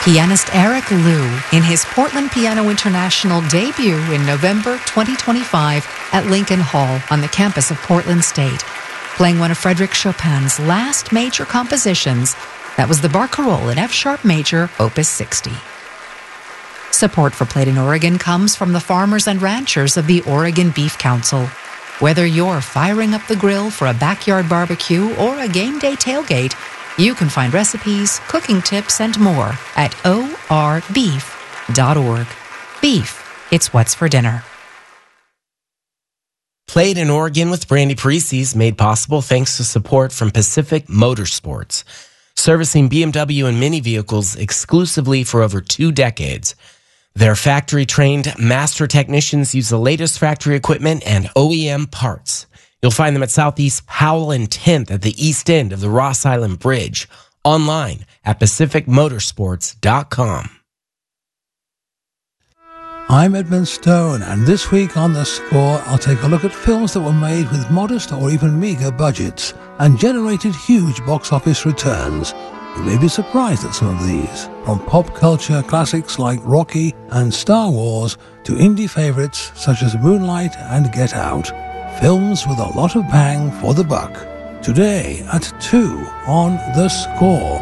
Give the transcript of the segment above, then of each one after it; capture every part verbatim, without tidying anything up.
Pianist Eric Liu in his Portland Piano International debut in November twenty twenty-five at Lincoln Hall on the campus of Portland State, playing one of Frédéric Chopin's last major compositions. That was the Barcarolle in F-sharp major, Opus sixty. Support for Played in Oregon comes from the farmers and ranchers of the Oregon Beef Council. Whether you're firing up the grill for a backyard barbecue or a game day tailgate, you can find recipes, cooking tips, and more at o r beef dot org. Beef, it's what's for dinner. Played in Oregon with Brandy Parisi is made possible thanks to support from Pacific Motorsports, servicing B M W and Mini vehicles exclusively for over two decades. Their factory-trained master technicians use the latest factory equipment and O E M parts. You'll find them at Southeast Powell and tenth at the east end of the Ross Island Bridge. Online at pacific motorsports dot com. I'm Edmund Stone, and this week on The Score, I'll take a look at films that were made with modest or even meager budgets and generated huge box office returns. You may be surprised at some of these, from pop culture classics like Rocky and Star Wars to indie favorites such as Moonlight and Get Out. Films with a lot of bang for the buck. Today at two on The Score.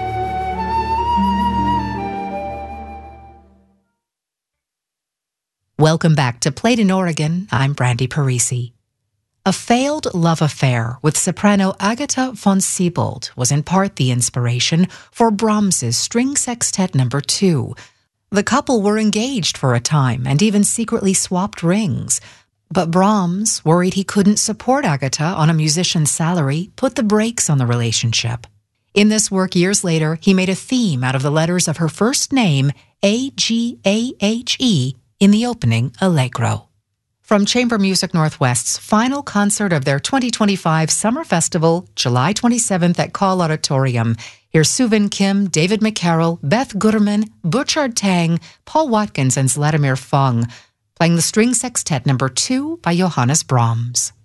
Welcome back to Played in Oregon. I'm Brandy Parisi. A failed love affair with soprano Agatha von Siebold was in part the inspiration for Brahms's String Sextet Number Two. The couple were engaged for a time and even secretly swapped rings. But Brahms, worried he couldn't support Agatha on a musician's salary, put the brakes on the relationship. In this work years later, he made a theme out of the letters of her first name, A G A H E, in the opening Allegro. From Chamber Music Northwest's final concert of their twenty twenty-five Summer Festival, July twenty-seventh at Call Auditorium, here's Suvin Kim, David McCarroll, Beth Guterman, Burchard Tang, Paul Watkins, and Vladimir Fung, playing the String Sextet Number Two by Johannes Brahms.